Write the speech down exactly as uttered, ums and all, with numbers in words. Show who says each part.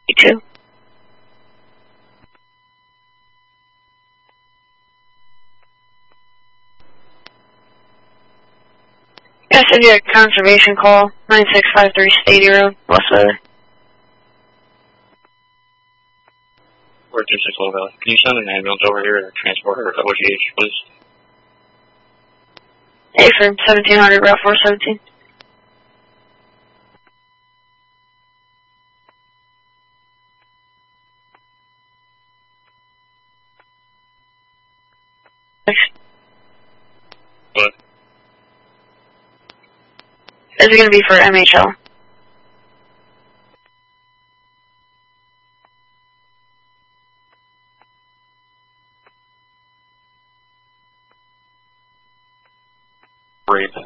Speaker 1: You too. Yes, I need a conservation call. nine six five three Stady Road, West Weather.
Speaker 2: four two six Low Valley. Can you send an ambulance over here to transport her to O G H, please?
Speaker 1: Hey, for seventeen hundred, Route four seventeen. Thanks.
Speaker 2: What?
Speaker 1: Is it going to be for M H L?
Speaker 2: Raven.